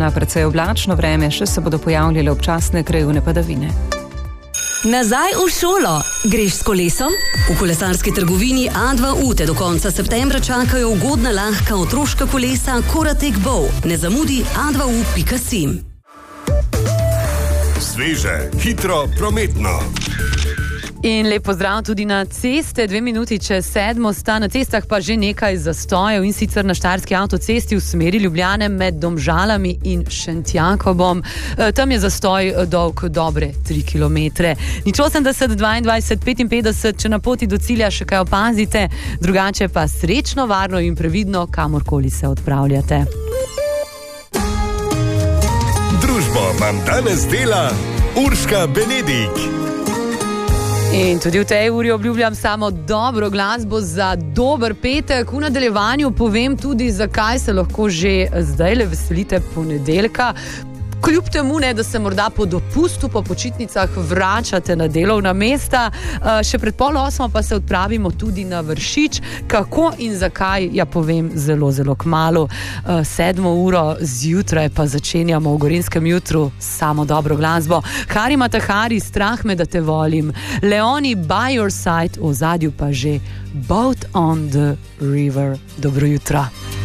tedna precej oblačno vreme, še se bodo pojavljale občasne krajevne padavine. Nazaj v šolo. Greš s kolesom? V kolesarski trgovini A2U te do konca septembra čakajo ugodna, lahka otroška kolesa Koratek Bow. Ne zamudi a2u.si. Sveže, hitro, prometno. In lep pozdrav tudi na ceste. 2 minuti čez 7 sta na cestah pa že nekaj zastojev, in sicer na Štajerski avtocesti v smeri Ljubljane med Domžalami in Šentjakobom. Tam je zastoj dolg dobre 3 kilometre. Nič 80 22 55, če na poti do cilja še kaj opazite, drugače pa srečno, varno in previdno, kamorkoli se odpravljate. Družbo vam danes dela Urška Benedik. In tudi v tej uri obljubljam samo dobro glasbo za dober petek. V nadaljevanju povem tudi, zakaj se lahko že zdajle veselite ponedeljka. Kljub temu, da se morda po dopustu, po počitnicah vračate na delovna mesta, še pred 7:30 pa se odpravimo tudi na Vršič. Kako in zakaj, ja povem zelo, zelo kmalu. 7 uro zjutraj pa začenjamo v Gorinskem jutru samo dobro glasbo. Hari Matahari, Strah me, da te volim. Leoni, By your side, v ozadju pa že Boat on the river. Dobro jutro.